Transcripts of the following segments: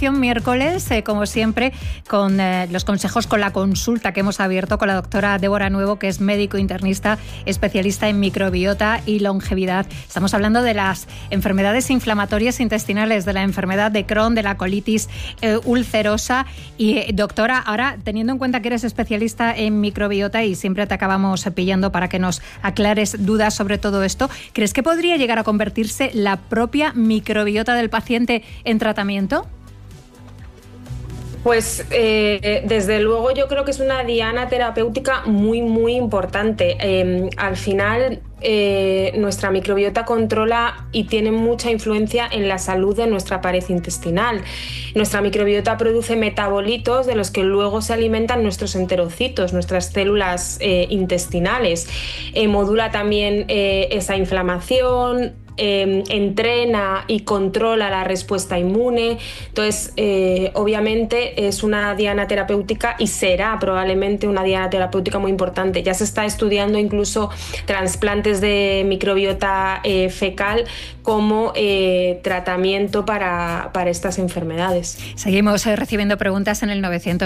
edición miércoles, como siempre, con los consejos, con la consulta que hemos abierto con la doctora Débora Nuevo, que es médico internista, especialista en microbiota y longevidad. Estamos hablando de las enfermedades inflamatorias intestinales, de la enfermedad de Crohn, de la colitis ulcerosa. Y doctora, ahora, teniendo en cuenta que eres especialista en microbiota y siempre te acabamos pillando para que nos aclares dudas sobre todo esto, ¿crees que podría llegar a convertirse la propia microbiota del paciente en tratamiento? Pues desde luego yo creo que es una diana terapéutica muy, muy importante. Al final nuestra microbiota controla y tiene mucha influencia en la salud de nuestra pared intestinal. Nuestra microbiota produce metabolitos de los que luego se alimentan nuestros enterocitos, nuestras células intestinales. Modula también esa inflamación, entrena y controla la respuesta inmune. Entonces, obviamente es una diana terapéutica y será probablemente una diana terapéutica muy importante. Ya se está estudiando incluso trasplantes de microbiota fecal como tratamiento para estas enfermedades. Seguimos recibiendo preguntas en el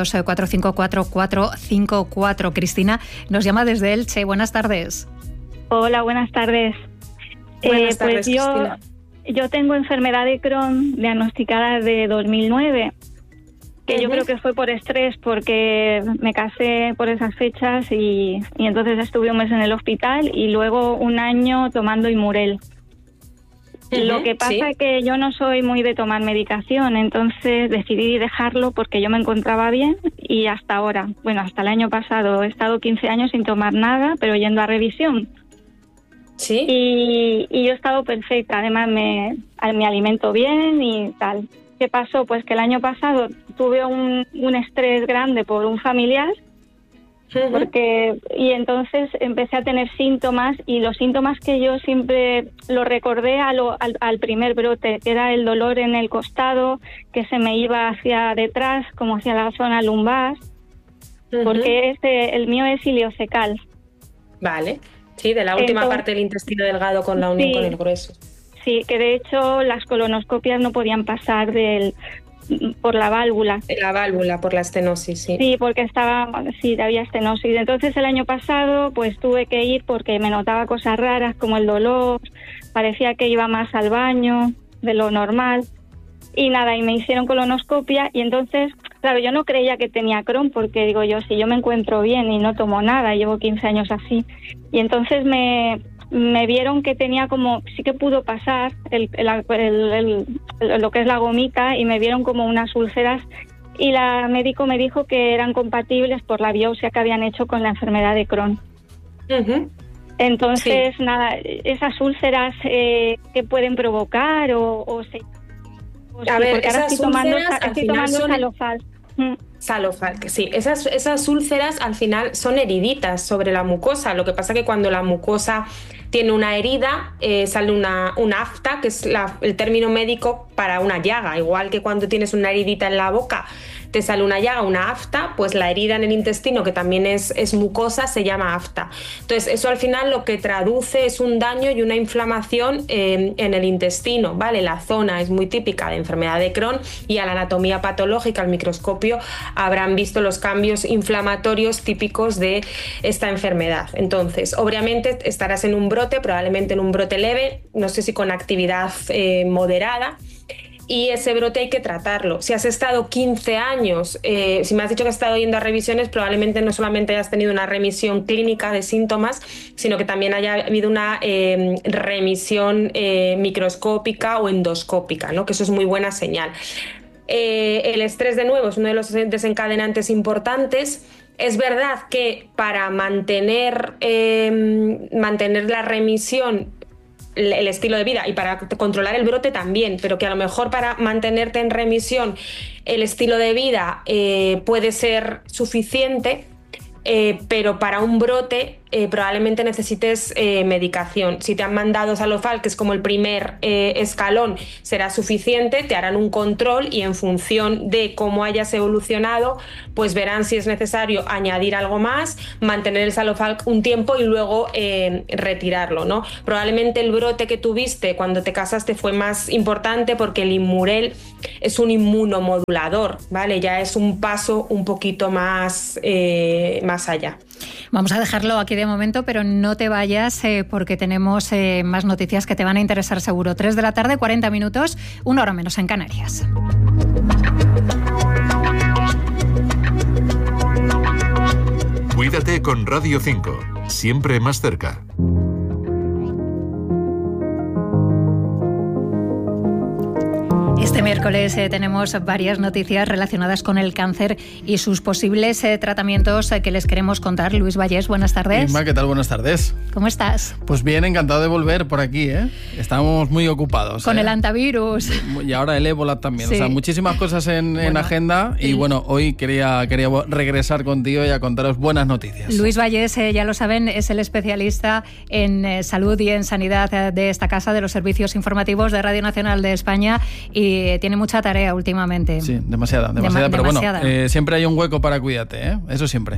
900-454-454. Cristina nos llama desde Elche. Buenas tardes. Hola, buenas tardes. Buenas tardes, pues Cristina. yo tengo enfermedad de Crohn diagnosticada de 2009, que yo creo que fue por estrés, porque me casé por esas fechas y entonces estuve un mes en el hospital y luego un año tomando Imurel. Lo que pasa es que yo no soy muy de tomar medicación, entonces decidí dejarlo porque yo me encontraba bien y hasta ahora, bueno, hasta el año pasado he estado 15 años sin tomar nada, pero yendo a revisión. ¿Sí? Y yo he estado perfecta, además me alimento bien y tal. ¿Qué pasó? Pues que el año pasado tuve un estrés grande por un familiar, y entonces empecé a tener síntomas, y los síntomas que yo siempre lo recordé al primer brote, que era el dolor en el costado, que se me iba hacia detrás, como hacia la zona lumbar, porque el mío es iliocecal. Vale. Sí, de la última parte del intestino delgado con la unión con el grueso. Sí, que de hecho las colonoscopias no podían pasar por la válvula. La válvula, por la estenosis, sí. Sí, porque había estenosis. Entonces el año pasado pues tuve que ir porque me notaba cosas raras como el dolor, parecía que iba más al baño de lo normal. Y nada, y me hicieron colonoscopia y entonces, claro, yo no creía que tenía Crohn porque digo yo, si yo me encuentro bien y no tomo nada, llevo 15 años así. Y entonces me vieron que tenía como, sí que pudo pasar lo que es la gomita, y me vieron como unas úlceras, y la médico me dijo que eran compatibles por la biopsia que habían hecho con la enfermedad de Crohn. Entonces, nada, esas úlceras que pueden provocar a ver, porque ahora esas estoy tomando Salofal. Salofal, que sí. Esas úlceras al final son heriditas sobre la mucosa. Lo que pasa es que cuando la mucosa tiene una herida, sale una afta, que es el término médico para una llaga. Igual que cuando tienes una heridita en la boca, te sale una llaga, una afta, pues la herida en el intestino, que también es mucosa, se llama afta. Entonces, eso al final lo que traduce es un daño y una inflamación en el intestino, ¿vale? La zona es muy típica de enfermedad de Crohn, y a la anatomía patológica, al microscopio, habrán visto los cambios inflamatorios típicos de esta enfermedad. Entonces, obviamente estarás en un brote, probablemente en un brote leve, no sé si con actividad moderada, y ese brote hay que tratarlo. Si has estado 15 años, si me has dicho que has estado yendo a revisiones, probablemente no solamente hayas tenido una remisión clínica de síntomas, sino que también haya habido una remisión microscópica o endoscópica, ¿no? Que eso es muy buena señal. El estrés, de nuevo, es uno de los desencadenantes importantes. Es verdad que para mantener la remisión, el estilo de vida, y para controlar el brote también, pero que a lo mejor para mantenerte en remisión el estilo de vida puede ser suficiente, pero para un brote probablemente necesites medicación. Si te han mandado Salofal, que es como el primer escalón, será suficiente, te harán un control y en función de cómo hayas evolucionado, pues verán si es necesario añadir algo más, mantener el Salofal un tiempo y luego retirarlo, ¿no? Probablemente el brote que tuviste cuando te casaste fue más importante porque el Inmurel es un inmunomodulador, ¿vale? Ya es un paso un poquito más allá. Vamos a dejarlo aquí de momento, pero no te vayas porque tenemos más noticias que te van a interesar seguro. 3 de la tarde, 40 minutos, 1 hora menos en Canarias. Cuídate con Radio 5, siempre más cerca. Este miércoles tenemos varias noticias relacionadas con el cáncer y sus posibles tratamientos que les queremos contar. Luis Vallés, buenas tardes. Inma, ¿qué tal? Buenas tardes. ¿Cómo estás? Pues bien, encantado de volver por aquí, ¿eh? Estamos muy ocupados. Con el antivirus. Y ahora el ébola también. Sí. O sea, muchísimas cosas en agenda. Y bueno, hoy quería regresar contigo y a contaros buenas noticias. Luis Vallés, ya lo saben, es el especialista en salud y en sanidad de esta casa, de los servicios informativos de Radio Nacional de España, y tiene mucha tarea últimamente. Sí, demasiada. Pero demasiada. Bueno, siempre hay un hueco para Cuídate, ¿eh? Eso siempre.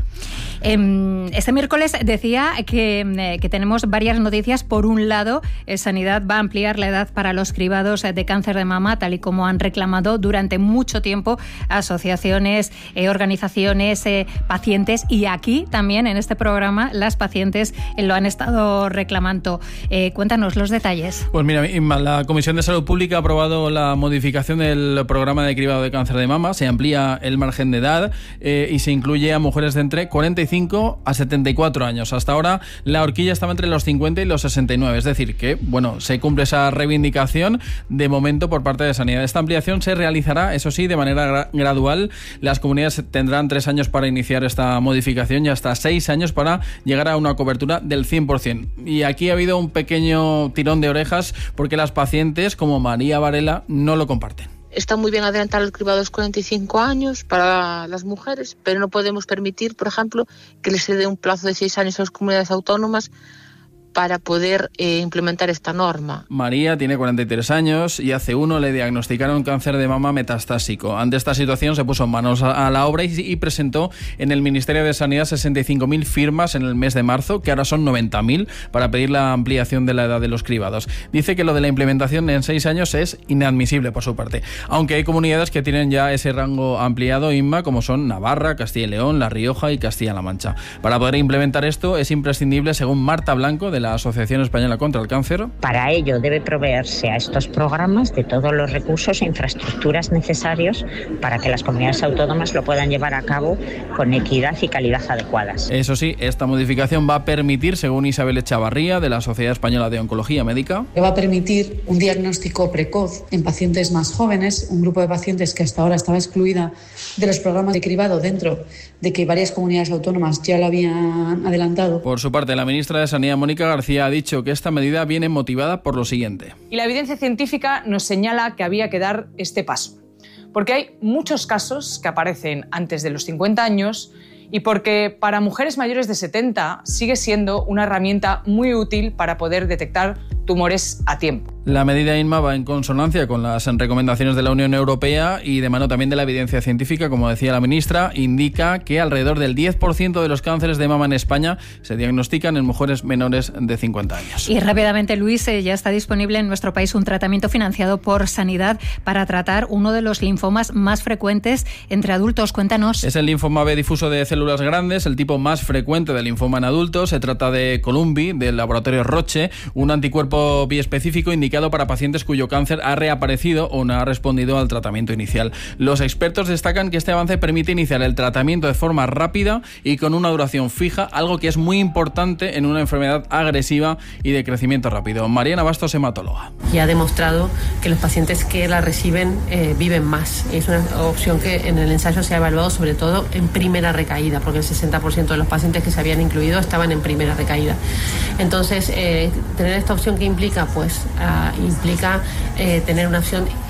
Este miércoles decía que tenemos varias noticias. Por un lado, Sanidad va a ampliar la edad para los cribados de cáncer de mama, tal y como han reclamado durante mucho tiempo asociaciones, organizaciones, pacientes, y aquí también en este programa las pacientes lo han estado reclamando. Cuéntanos los detalles. Pues mira, la Comisión de Salud Pública ha aprobado la modificación del programa de cribado de cáncer de mama. Se amplía el margen de edad y se incluye a mujeres de entre 45 a 74 años. Hasta ahora la horquilla estaba entre los 50 y los 69, es decir que, bueno, se cumple esa reivindicación de momento por parte de Sanidad. Esta ampliación se realizará, eso sí, de manera gradual. Las comunidades tendrán 3 años para iniciar esta modificación y hasta 6 años para llegar a una cobertura del 100%. Y aquí ha habido un pequeño tirón de orejas porque las pacientes, como María Varela, no lo comparten. Está muy bien adelantar el cribado a los 45 años para las mujeres, pero no podemos permitir, por ejemplo, que les se dé un plazo de 6 años a las comunidades autónomas para poder implementar esta norma. María tiene 43 años y hace 1 le diagnosticaron cáncer de mama metastásico. Ante esta situación se puso manos a la obra y presentó en el Ministerio de Sanidad 65.000 firmas en el mes de marzo, que ahora son 90.000, para pedir la ampliación de la edad de los cribados. Dice que lo de la implementación en 6 años es inadmisible por su parte, aunque hay comunidades que tienen ya ese rango ampliado, Inma, como son Navarra, Castilla y León, La Rioja y Castilla-La Mancha. Para poder implementar esto es imprescindible, según Marta Blanco, de la Asociación Española contra el Cáncer. Para ello debe proveerse a estos programas de todos los recursos e infraestructuras necesarios para que las comunidades autónomas lo puedan llevar a cabo con equidad y calidad adecuadas. Eso sí, esta modificación va a permitir, según Isabel Echavarría, de la Sociedad Española de Oncología Médica, que va a permitir un diagnóstico precoz en pacientes más jóvenes, un grupo de pacientes que hasta ahora estaba excluida de los programas de cribado, dentro de que varias comunidades autónomas ya lo habían adelantado. Por su parte, la ministra de Sanidad, Mónica García, ha dicho que esta medida viene motivada por lo siguiente. Y la evidencia científica nos señala que había que dar este paso, porque hay muchos casos que aparecen antes de los 50 años y porque para mujeres mayores de 70 sigue siendo una herramienta muy útil para poder detectar tumores a tiempo. La medida, Inma, va en consonancia con las recomendaciones de la Unión Europea y de mano también de la evidencia científica. Como decía la ministra, indica que alrededor del 10% de los cánceres de mama en España se diagnostican en mujeres menores de 50 años. Y rápidamente, Luis, ya está disponible en nuestro país un tratamiento financiado por Sanidad para tratar uno de los linfomas más frecuentes entre adultos. Cuéntanos. Es el linfoma B difuso de células grandes, el tipo más frecuente de linfoma en adultos. Se trata de Columvi, del laboratorio Roche, un anticuerpo biespecífico indicado para pacientes cuyo cáncer ha reaparecido o no ha respondido al tratamiento inicial. Los expertos destacan que este avance permite iniciar el tratamiento de forma rápida y con una duración fija, algo que es muy importante en una enfermedad agresiva y de crecimiento rápido. Mariana Bastos, hematóloga. Y ha demostrado que los pacientes que la reciben viven más. Es una opción que en el ensayo se ha evaluado sobre todo en primera recaída, porque el 60% de los pacientes que se habían incluido estaban en primera recaída. Entonces, tener esta opción que implica, pues implica tener una opción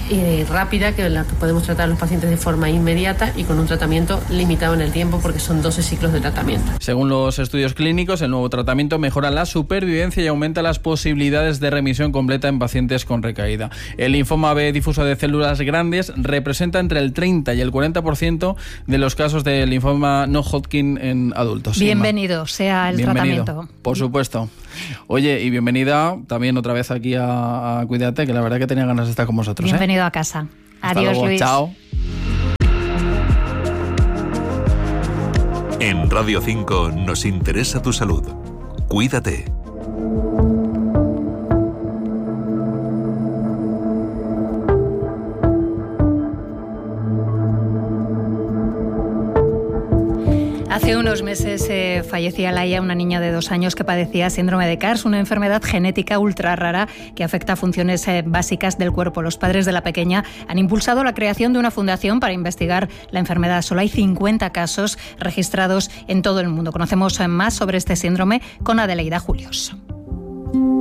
rápida, que la que podemos tratar a los pacientes de forma inmediata y con un tratamiento limitado en el tiempo, porque son 12 ciclos de tratamiento. Según los estudios clínicos, el nuevo tratamiento mejora la supervivencia y aumenta las posibilidades de remisión completa en pacientes con recaída. El linfoma B difuso de células grandes representa entre el 30 y el 40% de los casos de linfoma no Hodgkin en adultos. Bienvenido sea el tratamiento. Por supuesto. Oye, y bienvenida también otra vez aquí a Cuídate, que la verdad que tenía ganas de estar con vosotros. Bienvenido a casa. Hasta Adiós, luego. Luis. Chao. En Radio 5 nos interesa tu salud. Cuídate. Hace unos meses fallecía Laia, una niña de 2 años que padecía síndrome de Kars, una enfermedad genética ultra rara que afecta a funciones básicas del cuerpo. Los padres de la pequeña han impulsado la creación de una fundación para investigar la enfermedad. Solo hay 50 casos registrados en todo el mundo. Conocemos más sobre este síndrome con Adelaida Julios.